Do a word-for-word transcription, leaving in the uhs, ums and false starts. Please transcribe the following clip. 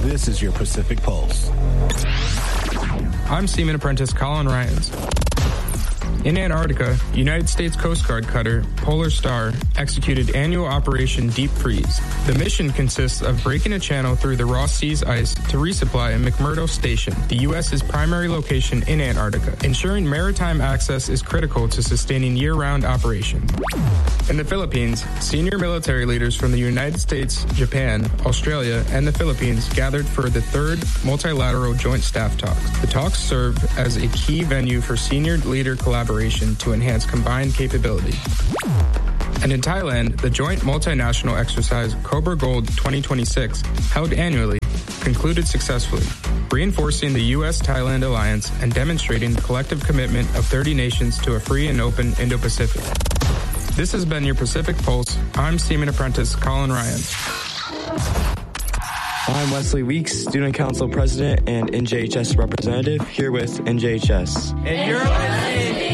This is your Pacific Pulse. I'm Seaman Apprentice Colin Ryans. In Antarctica, United States Coast Guard cutter Polar Star executed annual Operation Deep Freeze. The mission consists of breaking a channel through the Ross Sea's ice to resupply at McMurdo Station, the U S's primary location in Antarctica. Ensuring maritime access is critical to sustaining year-round operations. In the Philippines, senior military leaders from the United States, Japan, Australia, and the Philippines gathered for the third multilateral joint staff talks. The talks serve as a key venue for senior leader collaboration to enhance combined capability. And in Thailand, the joint multinational exercise Cobra Gold twenty twenty-six, held annually, concluded successfully, reinforcing the U S Thailand alliance and demonstrating the collective commitment of thirty nations to a free and open Indo-Pacific. This has been your Pacific Pulse. I'm Seaman Apprentice Colin Ryan. I'm Wesley Weeks, Student Council President and N J H S representative, here with N J H S. And you're listening